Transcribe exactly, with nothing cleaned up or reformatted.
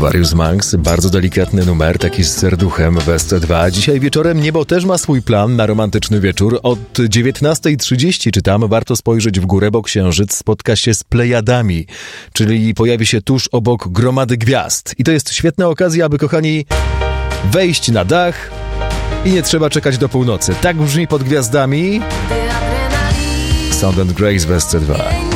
Various Monks, bardzo delikatny numer, taki z serduchem w S C dwa. Dzisiaj wieczorem Niebo też ma swój plan na romantyczny wieczór. Od dziewiętnasta trzydzieści czytam, warto spojrzeć w górę, bo księżyc spotka się z Plejadami, czyli pojawi się tuż obok gromady gwiazd. I to jest świetna okazja, aby, kochani, wejść na dach i nie trzeba czekać do północy. Tak brzmi Pod gwiazdami Sound and Grace w S C dwa.